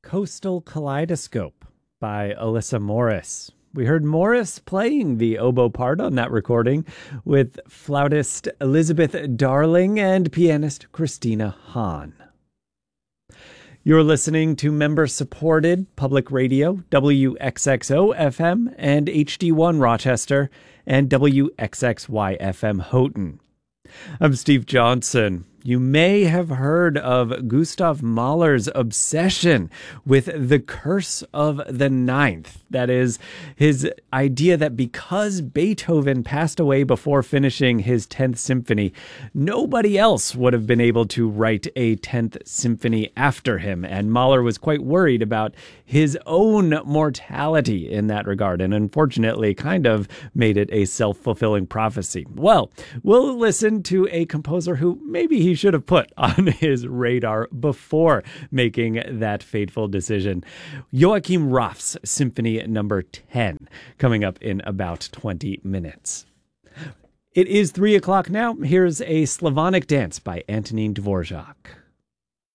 Coastal Kaleidoscope by Alyssa Morris. We heard Morris playing the oboe part on that recording with flautist Elizabeth Darling and pianist Christina Hahn. You're listening to member-supported public radio, WXXO FM and HD1 Rochester and WXXY FM Houghton. I'm Steve Johnson. You may have heard of Gustav Mahler's obsession with the curse of the ninth. That is, his idea that because Beethoven passed away before finishing his 10th symphony, nobody else would have been able to write a 10th symphony after him. And Mahler was quite worried about his own mortality in that regard, and unfortunately kind of made it a self-fulfilling prophecy. Well, we'll listen to a composer who maybe he should have put on his radar before making that fateful decision. Joachim Raff's Symphony Number 10, coming up in about 20 minutes. It is 3 o'clock now. Here's a Slavonic dance by Antonin Dvorak.